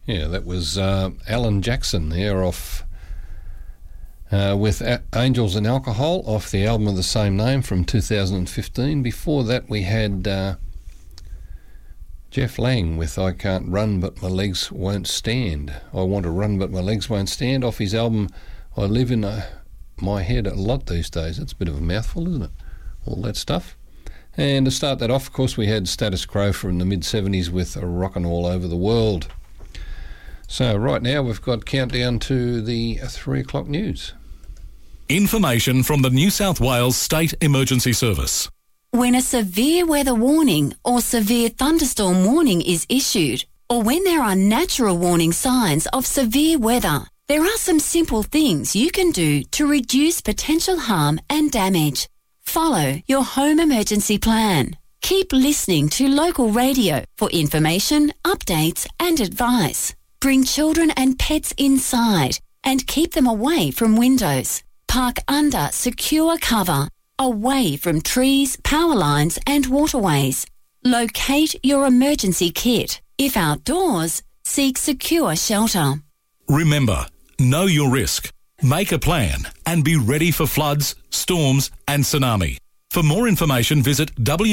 Yeah, that was Alan Jackson there off with Angels and Alcohol off the album of the same name from 2015. Before that we had Jeff Lang with I Can't Run But My Legs Won't Stand. I Want to Run But My Legs Won't Stand off his album I Live in My Head a Lot These Days. That's a bit of a mouthful, isn't it? All that stuff. And to start that off, of course, we had Status Quo from the mid-70s with Rockin' All Over the World. So right now we've got countdown to the 3 o'clock news. Information from the New South Wales State Emergency Service. When a severe weather warning or severe thunderstorm warning is issued, or when there are natural warning signs of severe weather, there are some simple things you can do to reduce potential harm and damage. Follow your home emergency plan. Keep listening to local radio for information, updates and advice. Bring children and pets inside and keep them away from windows. Park under secure cover, away from trees, power lines and waterways. Locate your emergency kit. If outdoors, seek secure shelter. Remember, know your risk, make a plan and be ready for floods, storms and tsunami. For more information, visit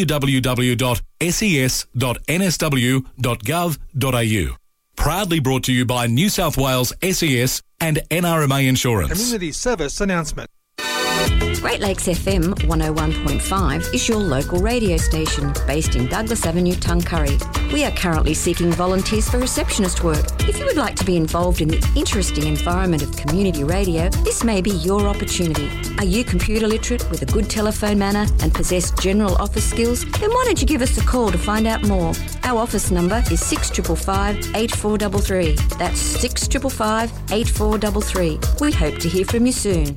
www.ses.nsw.gov.au. Proudly brought to you by New South Wales SES and NRMA Insurance. Community service announcement. Great Lakes FM 101.5 is your local radio station based in Douglas Avenue, Tuncurry. We are currently seeking volunteers for receptionist work. If you would like to be involved in the interesting environment of community radio, this may be your opportunity. Are you computer literate with a good telephone manner and possess general office skills? Then why don't you give us a call to find out more? Our office number is 6555 8433. That's 6555 8433. We hope to hear from you soon.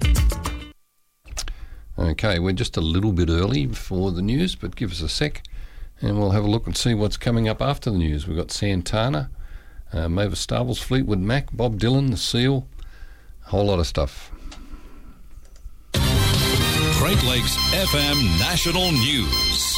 Okay, we're just a little bit early for the news, but give us a sec and we'll have a look and see what's coming up after the news. We've got Santana, Mavis Stables, Fleetwood Mac, Bob Dylan, The Seal, a whole lot of stuff. Great Lakes FM National News.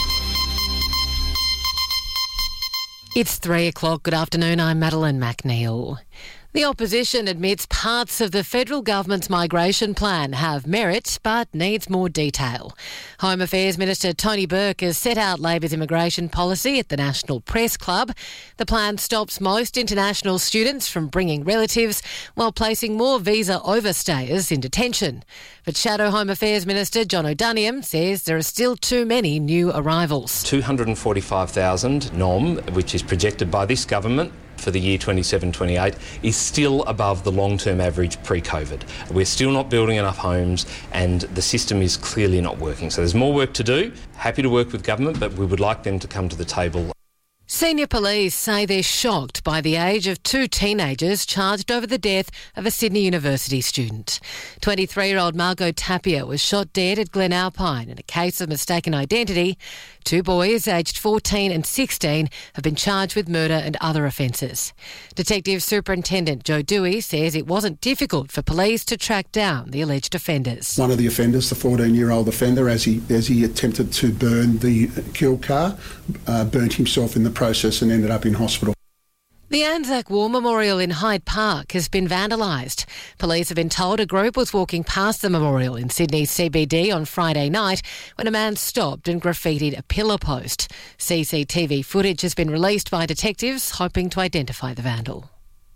It's 3 o'clock. Good afternoon. I'm Madeline McNeil. The opposition admits parts of the federal government's migration plan have merit but needs more detail. Home Affairs Minister Tony Burke has set out Labor's immigration policy at the National Press Club. The plan stops most international students from bringing relatives while placing more visa overstayers in detention. But Shadow Home Affairs Minister John O'Duniam says there are still too many new arrivals. 245,000 NOM, which is projected by this government for the year 27-28, is still above the long-term average pre-COVID. We're still not building enough homes and the system is clearly not working. So there's more work to do. Happy to work with government, but we would like them to come to the table. Senior police say they're shocked by the age of two teenagers charged over the death of a Sydney University student. 23-year-old Margot Tapia was shot dead at Glen Alpine in a case of mistaken identity. Two boys, aged 14 and 16, have been charged with murder and other offences. Detective Superintendent Joe Dewey says it wasn't difficult for police to track down the alleged offenders. One of the offenders, the 14-year-old offender, as he attempted to burn the kill car, burnt himself in the process and ended up in hospital. The Anzac War Memorial in Hyde Park has been vandalised. Police have been told a group was walking past the memorial in Sydney's CBD on Friday night when a man stopped and graffitied a pillar post. CCTV footage has been released by detectives hoping to identify the vandal.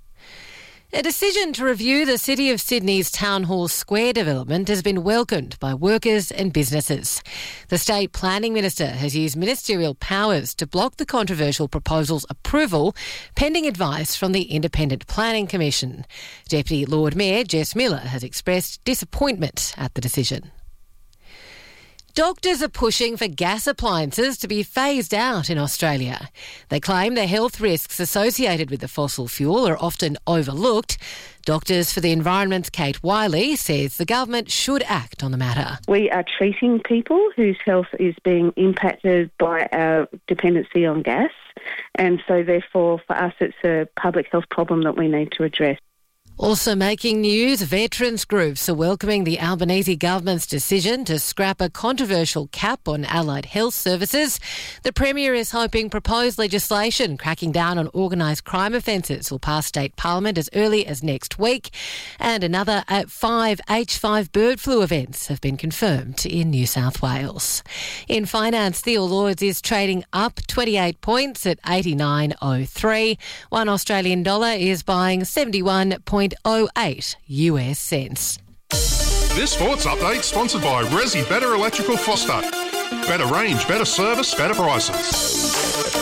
A decision to review the City of Sydney's Town Hall Square development has been welcomed by workers and businesses. The State Planning Minister has used ministerial powers to block the controversial proposal's approval, pending advice from the Independent Planning Commission. Deputy Lord Mayor Jess Miller has expressed disappointment at the decision. Doctors are pushing for gas appliances to be phased out in Australia. They claim the health risks associated with the fossil fuel are often overlooked. Doctors for the Environment's Kate Wiley says the government should act on the matter. We are treating people whose health is being impacted by our dependency on gas, and so therefore for us it's a public health problem that we need to address. Also making news, veterans groups are welcoming the Albanese government's decision to scrap a controversial cap on allied health services. The Premier is hoping proposed legislation cracking down on organised crime offences will pass state parliament as early as next week. And another 5 H5 bird flu events have been confirmed in New South Wales. In finance, the All Ords is trading up 28 points at 89.03. One Australian dollar is buying 71.08 US cents. This sports update sponsored by Resi Better Electrical Foster. Better range, better service, better prices.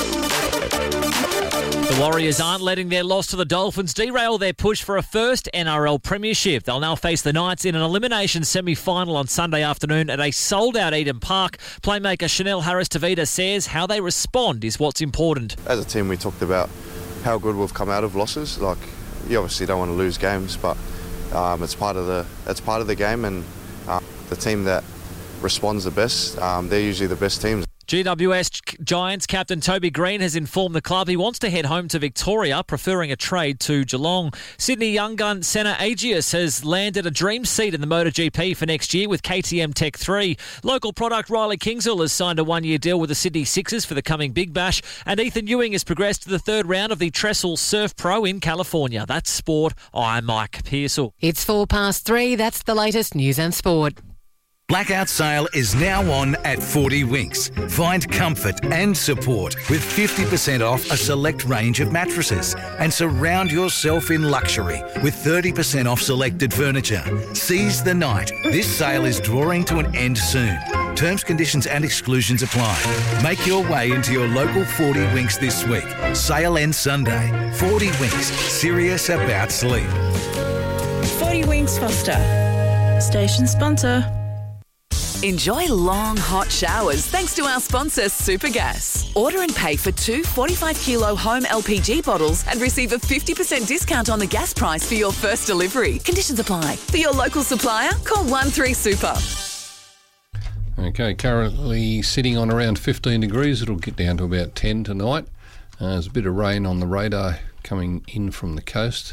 The Warriors aren't letting their loss to the Dolphins derail their push for a first NRL premiership. They'll now face the Knights in an elimination semi-final on Sunday afternoon at a sold-out Eden Park. Playmaker Chanel Harris-Tavita says how they respond is what's important. As a team, we talked about how good we've come out of losses. Like, you obviously don't want to lose games, but it's part of the game, and the team that responds the best, they're usually the best teams. GWS Giants captain Toby Green has informed the club he wants to head home to Victoria, preferring a trade to Geelong. Sydney young gun Senna Agius has landed a dream seat in the MotoGP for next year with KTM Tech 3. Local product Riley Kingsell has signed a one-year deal with the Sydney Sixers for the coming Big Bash, and Ethan Ewing has progressed to the third round of the Trestle Surf Pro in California. That's sport. I'm Mike Pearsall. It's 3:04. That's the latest news and sport. Blackout sale is now on at 40 Winks. Find comfort and support with 50% off a select range of mattresses and surround yourself in luxury with 30% off selected furniture. Seize the night. This sale is drawing to an end soon. Terms, conditions and exclusions apply. Make your way into your local 40 Winks this week. Sale ends Sunday. 40 Winks. Serious about sleep. 40 Winks Foster. Station sponsor. Enjoy long, hot showers thanks to our sponsor, Supergas. Order and pay for 2 45-kilo home LPG bottles and receive a 50% discount on the gas price for your first delivery. Conditions apply. For your local supplier, call 13Super. Okay, currently sitting on around 15 degrees. It'll get down to about 10 tonight. There's a bit of rain on the radar coming in from the coast.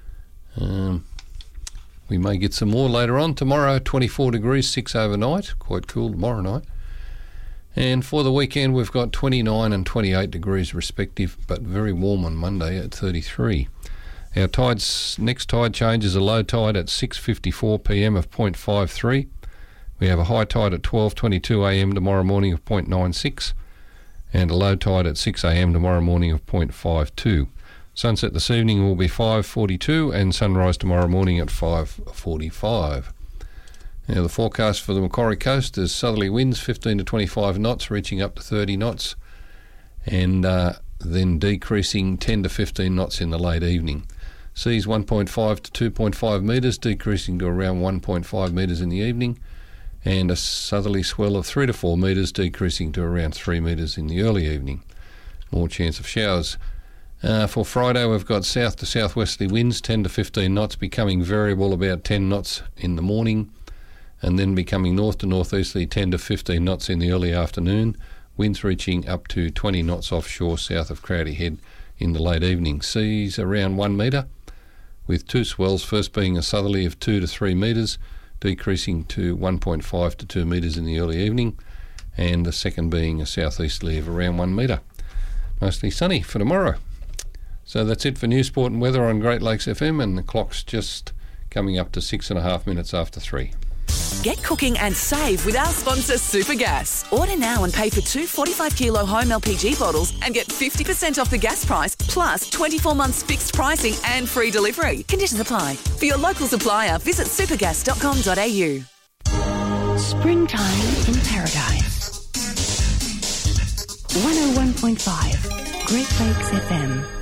We may get some more later on. Tomorrow, 24 degrees, 6 overnight. Quite cool tomorrow night. And for the weekend, we've got 29 and 28 degrees respective, but very warm on Monday at 33. Our next tide change is a low tide at 6:54 p.m. of 0.53. We have a high tide at 12:22 a.m. tomorrow morning of 0.96, and a low tide at 6 a.m. tomorrow morning of 0.52. Sunset this evening will be 5:42 and sunrise tomorrow morning at 5:45. Now the forecast for the Macquarie Coast is southerly winds 15 to 25 knots, reaching up to 30 knots, and then decreasing 10 to 15 knots in the late evening. Seas 1.5 to 2.5 metres, decreasing to around 1.5 metres in the evening, and a southerly swell of 3 to 4 metres, decreasing to around 3 metres in the early evening. More chance of showers. For Friday, we've got south to southwesterly winds 10 to 15 knots, becoming variable about 10 knots in the morning, and then becoming north to northeasterly 10 to 15 knots in the early afternoon. Winds reaching up to 20 knots offshore south of Crowdy Head in the late evening. Seas around 1 metre, with two swells, first being a southerly of 2 to 3 metres, decreasing to 1.5 to 2 metres in the early evening, and the second being a southeasterly of around 1 metre. Mostly sunny for tomorrow. So that's it for News, Sport and Weather on Great Lakes FM, and the clock's just coming up to 6.5 minutes after 3. Get cooking and save with our sponsor, Supergas. Order now and pay for 2 45-kilo home LPG bottles and get 50% off the gas price, plus 24 months fixed pricing and free delivery. Conditions apply. For your local supplier, visit supergas.com.au. Springtime in paradise. 101.5 Great Lakes FM.